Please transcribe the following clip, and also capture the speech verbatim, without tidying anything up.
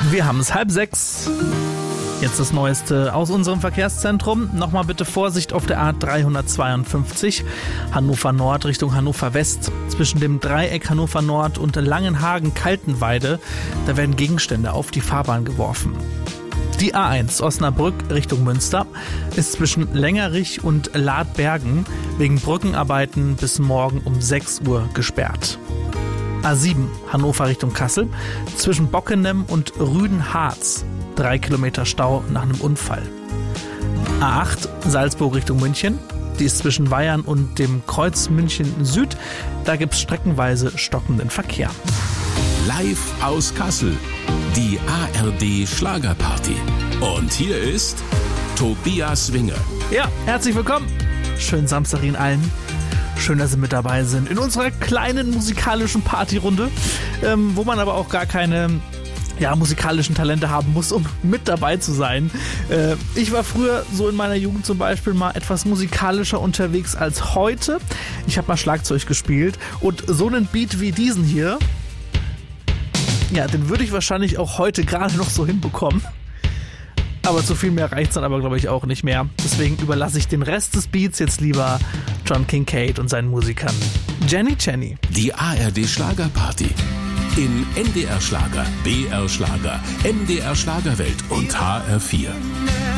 Wir haben es halb sechs. Jetzt das Neueste aus unserem Verkehrszentrum. Nochmal bitte Vorsicht auf der A dreihundertzweiundfünfzig, Hannover Nord Richtung Hannover West. Zwischen dem Dreieck Hannover Nord und Langenhagen-Kaltenweide, da werden Gegenstände auf die Fahrbahn geworfen. Die A eins Osnabrück Richtung Münster ist zwischen Längerich und Ladbergen wegen Brückenarbeiten bis morgen um sechs Uhr gesperrt. A sieben Hannover Richtung Kassel zwischen Bockenem und Rüdenharz. Drei Kilometer Stau nach einem Unfall. A acht Salzburg Richtung München. Die ist zwischen Weyern und dem Kreuz München Süd. Da gibt es streckenweise stockenden Verkehr. Live aus Kassel, die A R D Schlagerparty. Und hier ist Tobias Winger. Ja, herzlich willkommen. Schönen Samstag Ihnen allen. Schön, dass Sie mit dabei sind in unserer kleinen musikalischen Partyrunde, ähm, wo man aber auch gar keine ja, musikalischen Talente haben muss, um mit dabei zu sein. Äh, ich war früher so in meiner Jugend zum Beispiel mal etwas musikalischer unterwegs als heute. Ich habe mal Schlagzeug gespielt und so einen Beat wie diesen hier, ja, den würde ich wahrscheinlich auch heute gerade noch so hinbekommen. Aber zu viel mehr reicht's dann aber, glaube ich, auch nicht mehr. Deswegen überlasse ich den Rest des Beats jetzt lieber John Kincade und seinen Musikern. Jenny Jenny. Die A R D Schlagerparty. In N D R Schlager, B R Schlager, M D R Schlagerwelt und H R vier.